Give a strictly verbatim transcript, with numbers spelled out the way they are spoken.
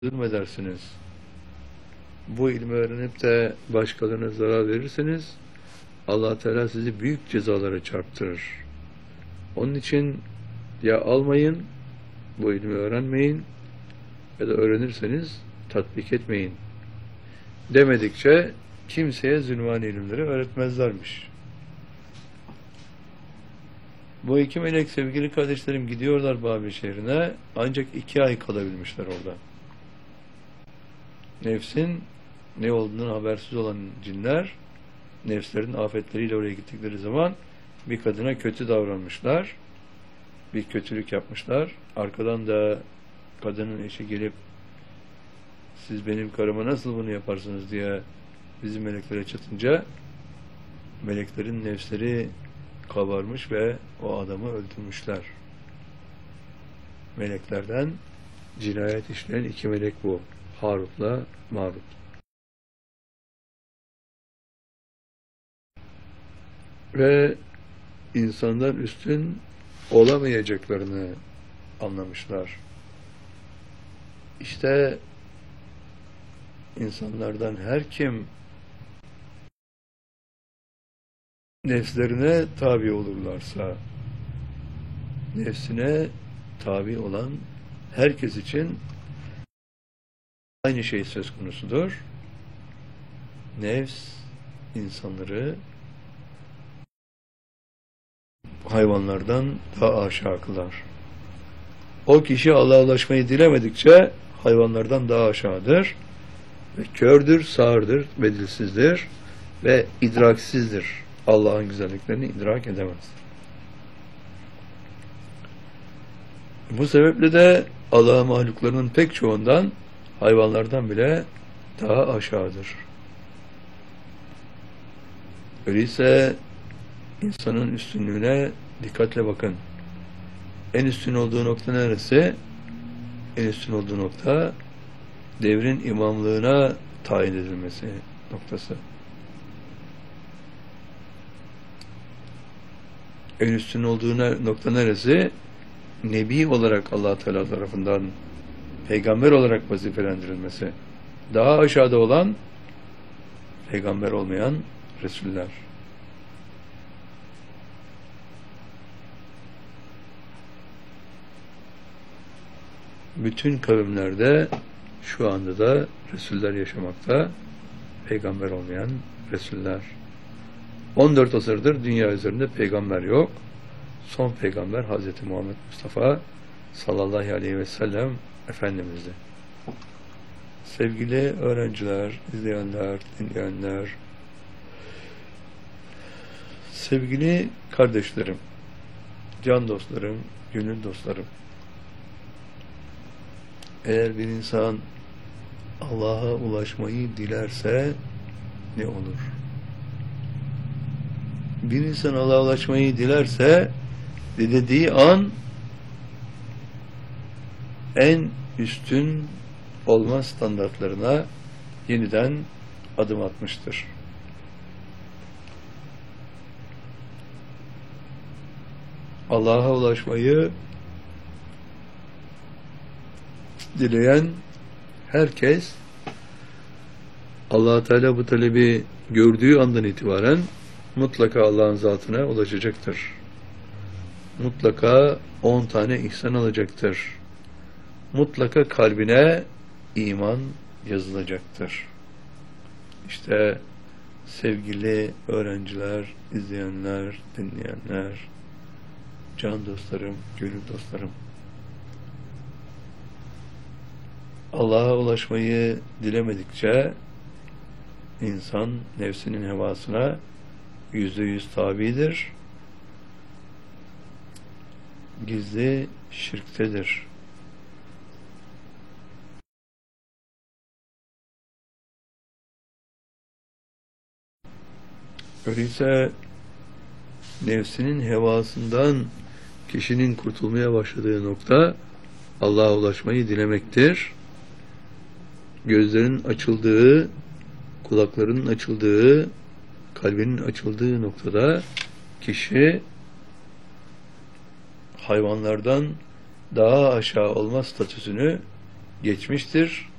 zulmedersiniz. Bu ilmi öğrenip de başkalarına zarar verirseniz Allah Teala sizi büyük cezalara çarptırır. Onun için ya almayın, bu ilmi öğrenmeyin ya da öğrenirseniz tatbik etmeyin demedikçe kimseye zulmani ilimleri öğretmezlermiş. Bu iki melek sevgili kardeşlerim gidiyorlar Babil şehrine, ancak iki ay kalabilmişler orada. Nefsin ne olduğundan habersiz olan cinler, nefslerin afetleriyle oraya gittikleri zaman bir kadına kötü davranmışlar, bir kötülük yapmışlar. Arkadan da kadının eşi gelip siz benim karıma nasıl bunu yaparsınız diye bizim meleklere çatınca meleklerin nefsleri kabarmış ve o adamı öldürmüşler. Meleklerden cinayet işleyen iki melek bu. Harut'la Marut. Ve insandan üstün olamayacaklarını anlamışlar. İşte insanlardan her kim nefslerine tabi olurlarsa, nefsine tabi olan herkes için aynı şey söz konusudur. Nefs insanları hayvanlardan daha aşağı kılar. O kişi Allah'a ulaşmayı dilemedikçe hayvanlardan daha aşağıdır ve kördür, sağırdır ve dilsizdir ve idraksizdir. Allah'ın güzelliklerini idrak edemez. Bu sebeple de Allah mahluklarının pek çoğundan hayvanlardan bile daha aşağıdır. Öyleyse insanın üstünlüğüne dikkatle bakın. En üstün olduğu nokta neresi? En üstün olduğu nokta devrin imamlığına tayin edilmesi noktası. En üstün olduğu nokta neresi? Nebi olarak Allah Teala tarafından peygamber olarak vazifelendirilmesi. Daha aşağıda olan peygamber olmayan Resuller. Bütün kavimlerde şu anda da Resuller yaşamakta, peygamber olmayan Resuller. on dört asırdır dünya üzerinde peygamber yok. Son peygamber Hazreti Muhammed Mustafa sallallahu aleyhi ve sellem Efendimiz'di. Sevgili öğrenciler, izleyenler, dinleyenler, sevgili kardeşlerim, can dostlarım, gönül dostlarım, eğer bir insan Allah'a ulaşmayı dilerse ne olur? Bir insan Allah'a ulaşmayı dilerse dilediği an en üstün olma standartlarına yeniden adım atmıştır. Allah'a ulaşmayı dileyen herkes Allah Teala bu talebi gördüğü andan itibaren mutlaka Allah'ın zatına ulaşacaktır. Mutlaka on tane ihsan alacaktır. Mutlaka kalbine iman yazılacaktır. İşte sevgili öğrenciler, izleyenler, dinleyenler, can dostlarım, gönül dostlarım, Allah'a ulaşmayı dilemedikçe insan nefsinin hevasına yüzde yüz tabidir. Gizli şirktedir. Öyleyse nefsinin hevasından kişinin kurtulmaya başladığı nokta Allah'a ulaşmayı dilemektir. Gözlerin açıldığı, kulaklarının açıldığı, kalbinin açıldığı noktada kişi hayvanlardan daha aşağı olma statüsünü geçmiştir.